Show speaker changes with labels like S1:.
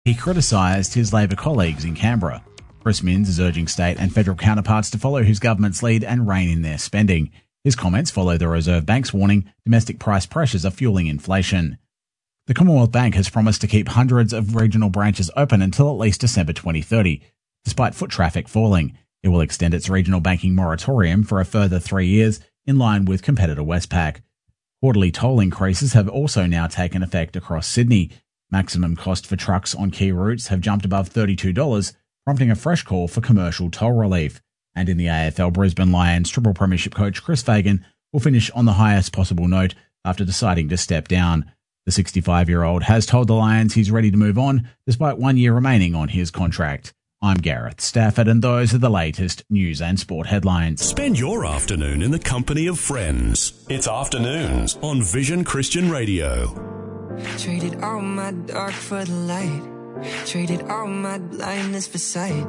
S1: He criticised his Labor colleagues in Canberra. Chris Minns is urging state and federal counterparts to follow his government's lead and rein in their spending. His comments follow the Reserve Bank's warning domestic price pressures are fueling inflation. The Commonwealth Bank has promised to keep hundreds of regional branches open until at least December 2030, despite foot traffic falling. It will extend its regional banking moratorium for a further 3 years, in line with competitor Westpac. Quarterly toll increases have also now taken effect across Sydney. Maximum cost for trucks on key routes have jumped above $32, prompting a fresh call for commercial toll relief. And in the AFL, Brisbane Lions Triple Premiership coach Chris Fagan will finish on the highest possible note after deciding to step down. The 65-year-old has told the Lions he's ready to move on, despite 1 year remaining on his contract. I'm Gareth Stafford, and those are the latest news and sport headlines.
S2: Spend your afternoon in the company of friends. It's Afternoons on Vision Christian Radio.
S3: Traded all my dark for the light. Traded all my blindness for sight.